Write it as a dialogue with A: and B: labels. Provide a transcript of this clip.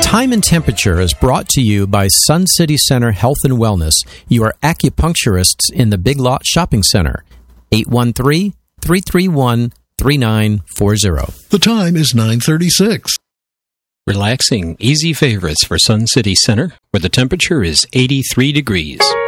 A: Time and Temperature is brought to you by Sun City Center Health and Wellness, your acupuncturists in the Big Lot Shopping Center. 813-331-3940.
B: The time is 9:36.
C: Relaxing, easy favorites for Sun City Center, where the temperature is 83 degrees.